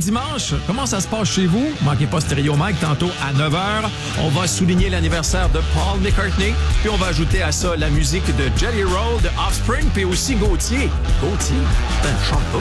dimanche. Comment ça se passe chez vous? Manquez pas Stéréo Mike tantôt à 9h. On va souligner l'anniversaire de Paul McCartney. Puis on va ajouter à ça la musique de Jelly Roll, de Offspring, puis aussi Gauthier. Gauthier? Putain, chante pas.